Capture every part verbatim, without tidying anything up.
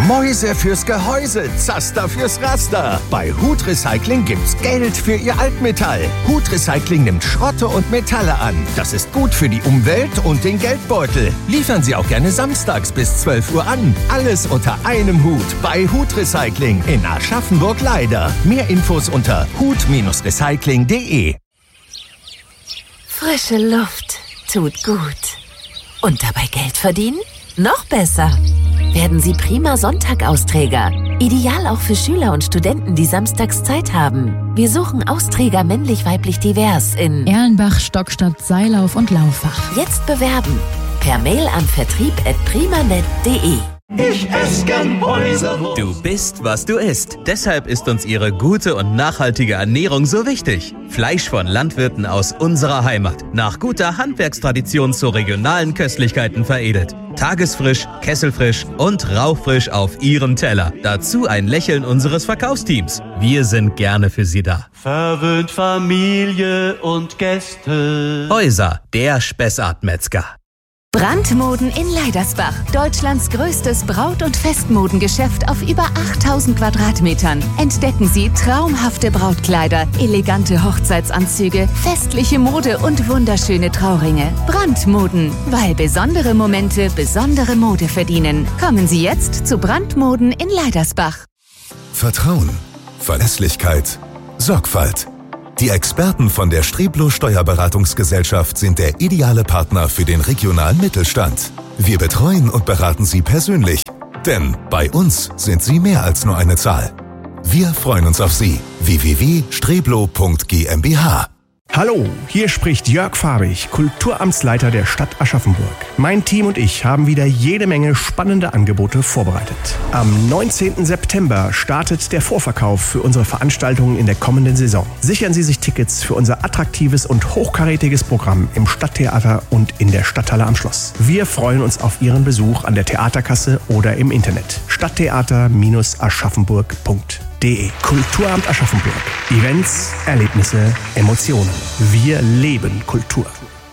Mäuse fürs Gehäuse, Zaster fürs Raster. Bei Hut Recycling gibt's Geld für Ihr Altmetall. Hut Recycling nimmt Schrotte und Metalle an. Das ist gut für die Umwelt und den Geldbeutel. Liefern Sie auch gerne samstags bis zwölf Uhr an. Alles unter einem Hut bei Hut Recycling in Aschaffenburg-Leider. Mehr Infos unter hut recycling punkt de. Frische Luft tut gut. Und dabei Geld verdienen? Noch besser. Werden Sie prima Sonntag-Austräger. Ideal auch für Schüler und Studenten, die samstags Zeit haben. Wir suchen Austräger männlich-weiblich divers in Erlenbach, Stockstadt, Seilauf und Laufach. Jetzt bewerben. Per Mail an vertrieb at primanet punkt de. Ich esse gern Häuserwurst. Du bist, was du isst. Deshalb ist uns ihre gute und nachhaltige Ernährung so wichtig. Fleisch von Landwirten aus unserer Heimat. Nach guter Handwerkstradition zu regionalen Köstlichkeiten veredelt. Tagesfrisch, kesselfrisch und rauchfrisch auf Ihrem Teller. Dazu ein Lächeln unseres Verkaufsteams. Wir sind gerne für Sie da. Verwöhnt Familie und Gäste. Häuser, der Spessart-Metzger. Brandmoden in Leidersbach. Deutschlands größtes Braut- und Festmodengeschäft auf über achttausend Quadratmetern. Entdecken Sie traumhafte Brautkleider, elegante Hochzeitsanzüge, festliche Mode und wunderschöne Trauringe. Brandmoden, weil besondere Momente besondere Mode verdienen. Kommen Sie jetzt zu Brandmoden in Leidersbach. Vertrauen, Verlässlichkeit, Sorgfalt. Die Experten von der Streblo Steuerberatungsgesellschaft sind der ideale Partner für den regionalen Mittelstand. Wir betreuen und beraten Sie persönlich, denn bei uns sind Sie mehr als nur eine Zahl. Wir freuen uns auf Sie. w w w punkt streblo punkt g m b h. Hallo, hier spricht Jörg Fabich, Kulturamtsleiter der Stadt Aschaffenburg. Mein Team und ich haben wieder jede Menge spannende Angebote vorbereitet. Am neunzehnten September startet der Vorverkauf für unsere Veranstaltungen in der kommenden Saison. Sichern Sie sich Tickets für unser attraktives und hochkarätiges Programm im Stadttheater und in der Stadthalle am Schloss. Wir freuen uns auf Ihren Besuch an der Theaterkasse oder im Internet. stadttheater aschaffenburg punkt de. Kulturamt Aschaffenburg. Events, Erlebnisse, Emotionen. Wir leben Kultur.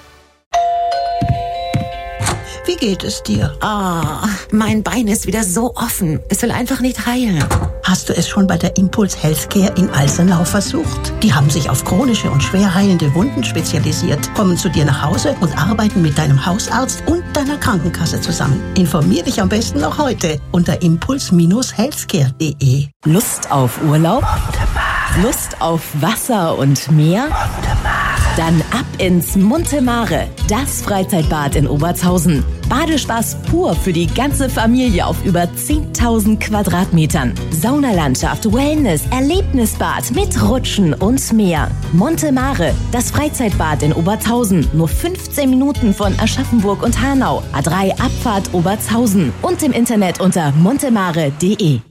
Wie geht es dir? Ah, oh, mein Bein ist wieder so offen. Es will einfach nicht heilen. Hast du es schon bei der Impuls Healthcare in Alsenau versucht? Die haben sich auf chronische und schwer heilende Wunden spezialisiert, kommen zu dir nach Hause und arbeiten mit deinem Hausarzt und deiner Krankenkasse zusammen. Informier dich am besten noch heute unter impuls healthcare punkt de. Lust auf Urlaub? Wunderbar. Lust auf Wasser und Meer? Wunderbar. Dann ab ins Monte Mare, das Freizeitbad in Obertshausen. Badespaß pur für die ganze Familie auf über zehntausend Quadratmetern. Saunalandschaft, Wellness, Erlebnisbad mit Rutschen und mehr. Monte Mare, das Freizeitbad in Obertshausen. Nur fünfzehn Minuten von Aschaffenburg und Hanau. A drei Abfahrt Obertshausen. Und im Internet unter montemare punkt de.